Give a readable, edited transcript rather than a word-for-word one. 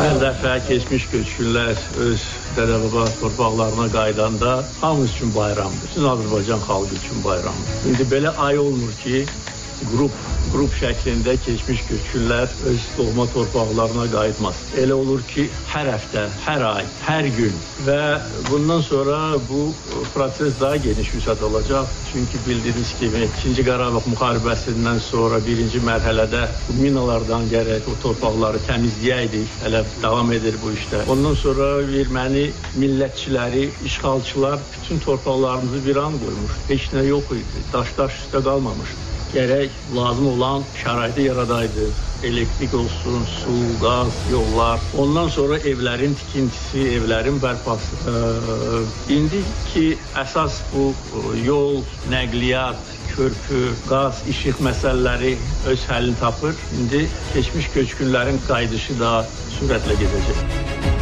Hər dəfə keçmiş köçkünlər öz dədə-baba torpaqlarına qaydanda hamımız üçün bayramdır. Bütün Azərbaycan xalqı üçün bayramdır. İndi belə ay olmur ki, qrup şəklində keçmiş köçkünlər öz doğma torpaqlarına qayıtmaz. Elə olur ki, hər həftə, hər ay, hər gün və bundan sonra bu proses daha geniş vüsət alacaq. Çünki bildiyiniz kimi 2-ci Qarabağ müharibəsindən sonra 1-ci mərhələdə bu minalardan gərək o torpaqları təmizləyəydik. Hələ davam edir bu işdə. Ondan sonra erməni millətçiləri, işğalçılar bütün torpaqlarımızı viran qoymuş. Heç nə yox idi. Daş üstə qalmamış. Gərək lazım olan şəraiti yaradaydı. Elektrik olsun, su, qaz, yollar. Ondan sonra evlərin tikintisi, evlərin bərpası. İndi ki, əsas bu yol, nəqliyyat, körpü, qaz, işıq məsələləri öz həllini tapır. İndi keçmiş köçkünlərin qayıdışı da sürətlə gedəcək.